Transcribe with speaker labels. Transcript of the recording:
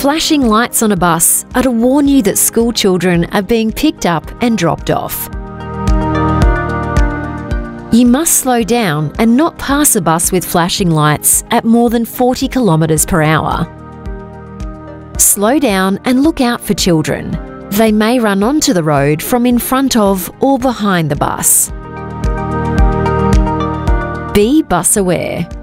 Speaker 1: Flashing lights on a bus are to warn you that school children are being picked up and dropped off. You must slow down and not pass a bus with flashing lights at more than 40 kilometres per hour. Slow down and look out for children. They may run onto the road from in front of or behind the bus. Be bus aware.